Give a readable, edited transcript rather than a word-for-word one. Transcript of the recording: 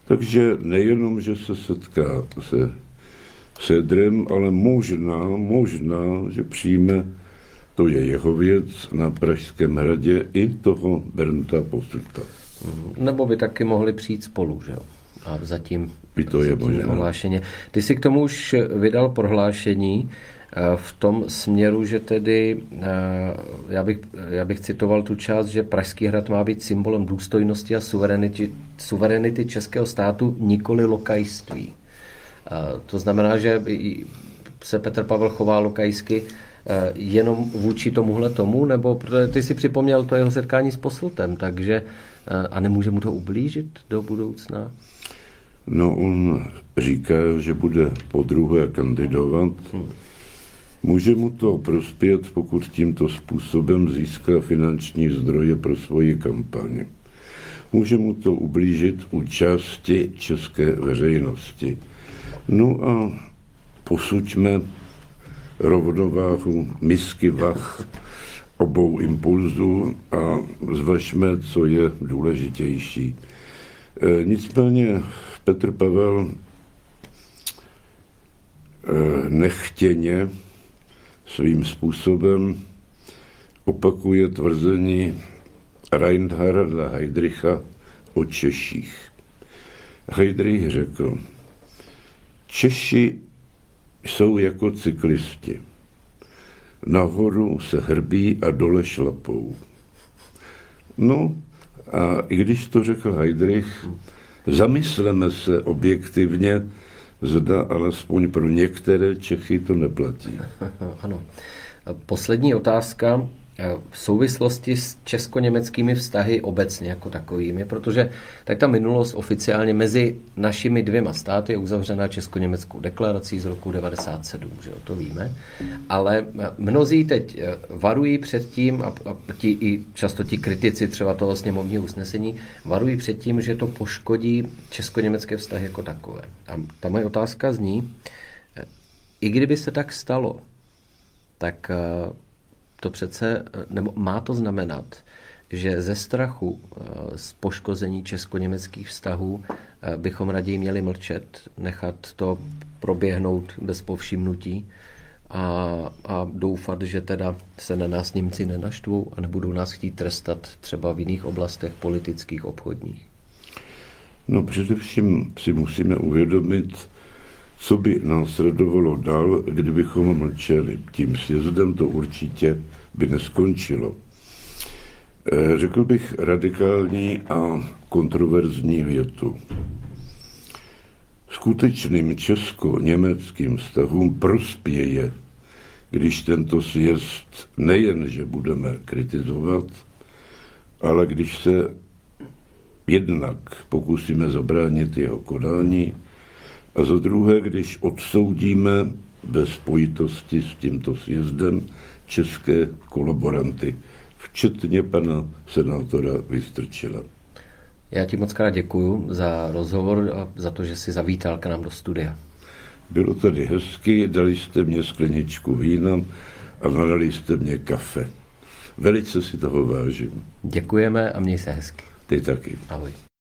Takže nejenom, že se setká se Sedrem, ale možná, že přijme, to je jeho věc, na Pražském hradě i toho Bernta Posselta. Nebo by taky mohli přijít spolu, že jo? A zatím I to je možné. Prohlášeně. Ty jsi k tomu už vydal prohlášení v tom směru, že tedy, já bych citoval tu část, že Pražský hrad má být symbolem důstojnosti a suverenity českého státu, nikoli lokajství. To znamená, že se Petr Pavel chová lokajsky jenom vůči tomuhle tomu, nebo protože ty si připomněl to jeho setkání s Posseltem, takže a nemůže mu to ublížit do budoucna? No, on říká, že bude podruhé kandidovat. Může mu to prospět, pokud tímto způsobem získá finanční zdroje pro svoji kampaň. Může mu to ublížit u části české veřejnosti. No a posuďme rovnováhu misky vah obou impulzů a zvažme, co je důležitější. Nicméně Petr Pavel nechtěně svým způsobem opakuje tvrzení Reinharda Heydricha o Češích. Heydrich řekl, Češi jsou jako cyklisti. Nahoru se hrbí a dole šlapou. No a i když to řekl Heydrich, zamysleme se objektivně, zda alespoň pro některé Čechy to neplatí. Ano. Poslední otázka v souvislosti s česko-německými vztahy obecně jako takovými, protože tak ta minulost oficiálně mezi našimi dvěma státy je uzavřená česko-německou deklarací z roku 1997, že to víme, ale mnozí teď varují před tím, a často ti kritici třeba toho sněmovního usnesení, varují před tím, že to poškodí česko-německé vztahy jako takové. A ta moje otázka zní, i kdyby se tak stalo, tak to přece, nebo má to znamenat, že ze strachu z poškození česko-německých vztahů bychom raději měli mlčet, nechat to proběhnout bez povšimnutí a doufat, že teda se na nás Němci nenaštvou a nebudou nás chtít trestat třeba v jiných oblastech politických, obchodních. No především si musíme uvědomit, co by následovalo dál, kdybychom mlčeli. Tím sjezdem to určitě by neskončilo. Řekl bych radikální a kontroverzní větu. Skutečným česko-německým vztahům prospěje, když tento sjezd nejen, že budeme kritizovat, ale když se jednak pokusíme zabránit jeho konání, a za druhé, když odsoudíme ve spojitosti s tímto sjezdem české kolaboranty, včetně pana senátora Vystrčila. Já ti moc krát děkuju za rozhovor a za to, že jsi zavítal k nám do studia. Bylo tady hezky, dali jste mě skleničku vína a nalili jste mě kafe. Velice si toho vážím. Děkujeme a měj se hezky. Ty taky. Ahoj.